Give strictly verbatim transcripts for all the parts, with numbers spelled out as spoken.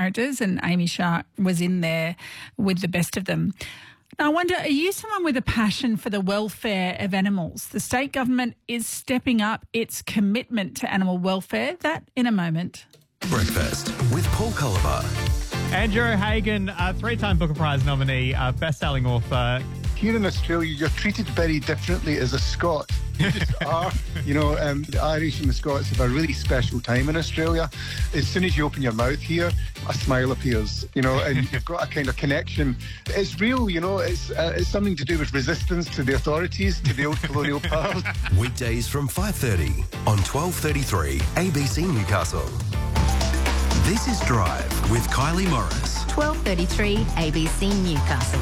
characters, and Amy Shark was in there with the best of them. Now, I wonder, are you someone with a passion for the welfare of animals? The state government is stepping up its commitment to animal welfare. That in a moment. Breakfast with Paul Culliver. Andrew Hagen, a three-time Booker Prize nominee, a best-selling author. Here in Australia, you're treated very differently as a Scot. You just are. You know, um, the Irish and the Scots have a really special time in Australia. As soon as you open your mouth here, a smile appears, you know, and you've got a kind of connection. It's real, you know, it's, uh, it's something to do with resistance to the authorities, to the old colonial powers. Weekdays from five thirty on twelve thirty-three A B C Newcastle. This is Drive with Kylie Morris. twelve thirty-three A B C Newcastle.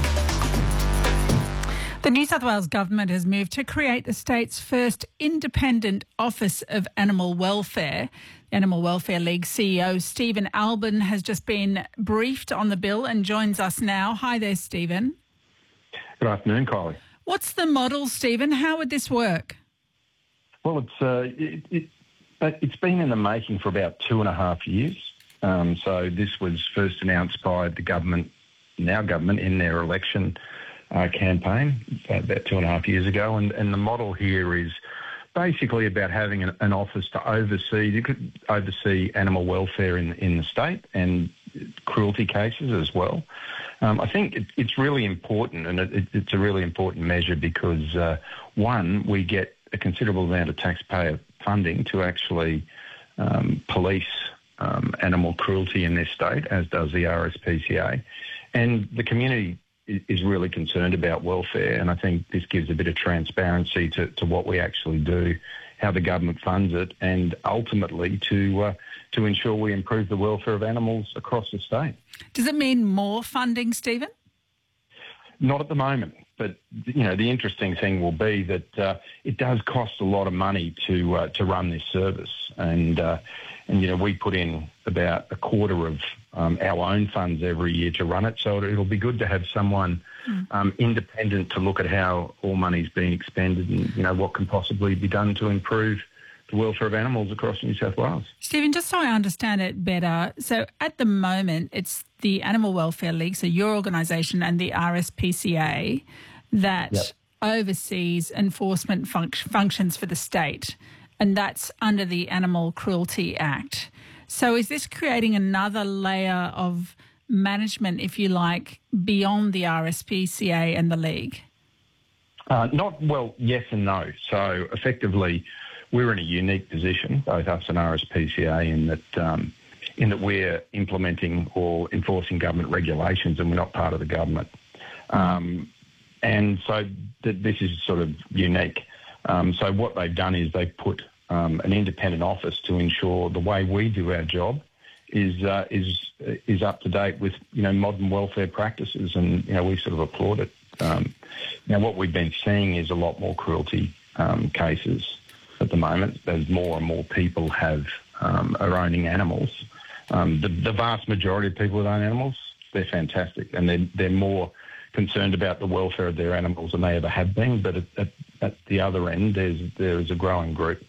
The New South Wales Government has moved to create the state's first independent Office of Animal Welfare. The Animal Welfare League C E O Stephen Albin has just been briefed on the bill and joins us now. Hi there, Stephen. Good afternoon, Kylie. What's the model, Stephen? How would this work? Well, it's uh, it, it, it's been in the making for about two and a half years. Um, so this was first announced by the government, now government, in their election Uh, campaign about two and a half years ago, and, and the model here is basically about having an, an office to oversee you could oversee animal welfare in in the state and cruelty cases as well. Um, I think it, it's really important, and it, it, it's a really important measure because uh, one, we get a considerable amount of taxpayer funding to actually um, police um, animal cruelty in this state, as does the R S P C A, and the community is really concerned about welfare, and I think this gives a bit of transparency to, to what we actually do, how the government funds it, and ultimately to uh, to ensure we improve the welfare of animals across the state. Does it mean more funding, Stephen? Not at the moment, but you know the interesting thing will be that uh, it does cost a lot of money to uh, to run this service, and uh, and you know we put in about a quarter of um, our own funds every year to run it, so it'll be good to have someone mm. um, independent to look at how all money's being expended and you know what can possibly be done to improve the welfare of animals across New South Wales. Stephen, just so I understand it better, so at the moment it's the Animal Welfare League, so your organisation, and the R S P C A that yep. oversees enforcement func- functions for the state, and that's under the Animal Cruelty Act. So is this creating another layer of management, if you like, beyond the R S P C A and the League? Uh, not, well, yes and no. So effectively, we're in a unique position, both us and R S P C A, in that um, in that we're implementing or enforcing government regulations, and we're not part of the government. Um, and so th- this is sort of unique. Um, so what they've done is they've put um, an independent office to ensure the way we do our job is uh, is is up to date with you know modern welfare practices, and you know we sort of applaud it. Um, now, what we've been seeing is a lot more cruelty um, cases at the moment, as more and more people have um, are owning animals. Um, the, the vast majority of people that own animals, they're fantastic, and they're they're more concerned about the welfare of their animals than they ever have been. But at, at, at the other end, there's there is a growing group.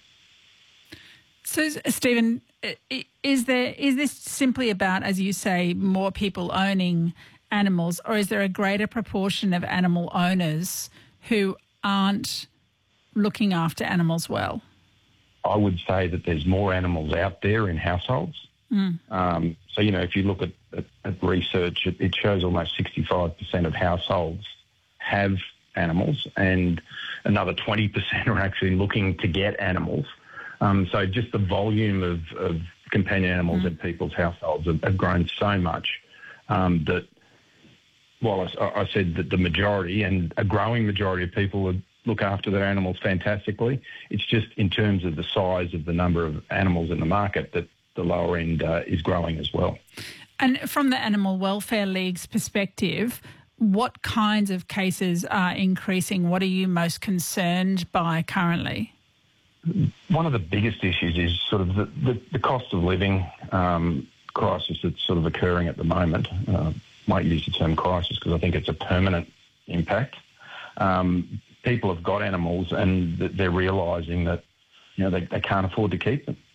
So, Stephen, is there is this simply about, as you say, more people owning animals, or is there a greater proportion of animal owners who aren't looking after animals well? I would say that there's more animals out there in households. Mm. Um, so, you know, if you look at, at, at research, it, it shows almost sixty-five percent of households have animals, and another twenty percent are actually looking to get animals. Um, so just the volume of, of companion animals mm. in people's households have, have grown so much um, that, while I, I said that the majority and a growing majority of people would look after their animals fantastically, it's just in terms of the size of the number of animals in the market that the lower end uh, is growing as well. And from the Animal Welfare League's perspective, what kinds of cases are increasing? What are you most concerned by currently? One of the biggest issues is sort of the, the, the cost of living um, crisis that's sort of occurring at the moment. Uh, might use the term crisis because I think it's a permanent impact. Um, people have got animals and they're realising that you know they, they can't afford to keep them.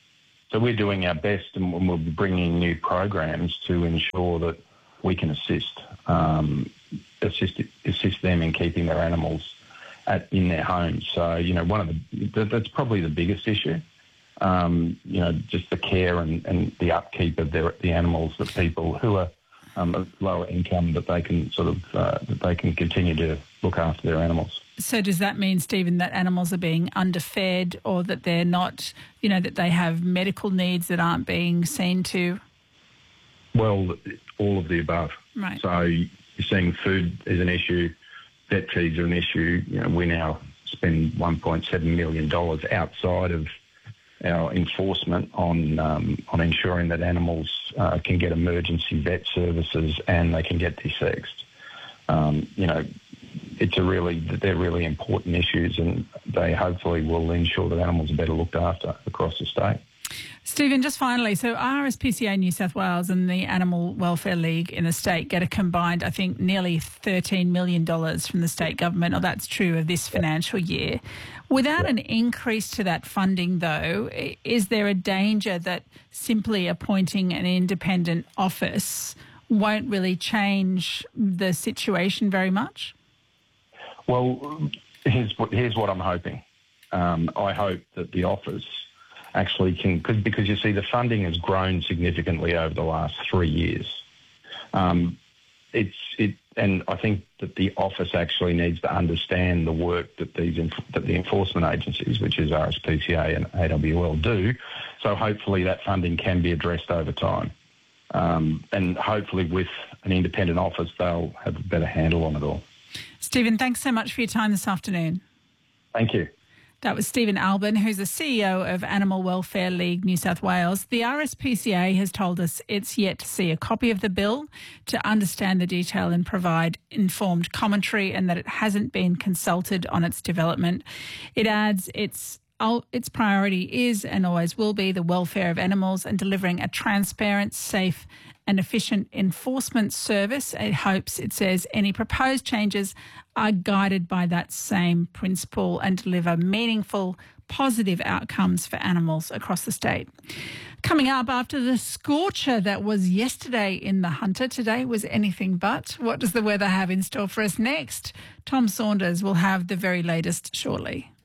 So we're doing our best, and we'll be bringing new programs to ensure that we can assist um, assist assist them in keeping their animals at, in their homes. So, you know, one of the that's probably the biggest issue. Um, you know, just the care and, and the upkeep of their, the animals that people who are um, of lower income, that they can sort of uh, that they can continue to look after their animals. So does that mean, Stephen, that animals are being underfed, or that they're not, you know, that they have medical needs that aren't being seen to? Well, all of the above. Right. So you're seeing food is an issue, vet fees are an issue. You know, we now spend one point seven million dollars outside of our enforcement on um, on ensuring that animals uh, can get emergency vet services and they can get de-sexed. Um, you know, it's a really they're really important issues, and they hopefully will ensure that animals are better looked after across the state. Stephen, just finally, so R S P C A New South Wales and the Animal Welfare League in the state get a combined, I think, nearly thirteen million dollars from the state government, or that's true of this financial year. Without an increase to that funding, though, is there a danger that simply appointing an independent office won't really change the situation very much? Well, here's what, here's what I'm hoping. Um, I hope that the office actually can, cause, because you see the funding has grown significantly over the last three years. Um, it's it, and I think that the office actually needs to understand the work that these that the enforcement agencies, which is R S P C A and A W L, do. So hopefully that funding can be addressed over time, um, and hopefully with an independent office they'll have a better handle on it all. Stephen, thanks so much for your time this afternoon. Thank you. That was Stephen Albin, who's the C E O of Animal Welfare League New South Wales. The R S P C A has told us it's yet to see a copy of the bill to understand the detail and provide informed commentary, and that it hasn't been consulted on its development. It adds its its priority is and always will be the welfare of animals and delivering a transparent, safe and efficient enforcement service. It hopes, it says, any proposed changes are guided by that same principle and deliver meaningful, positive outcomes for animals across the state. Coming up, after the scorcher that was yesterday in the Hunter, today was anything but. What does the weather have in store for us next? Tom Saunders will have the very latest shortly.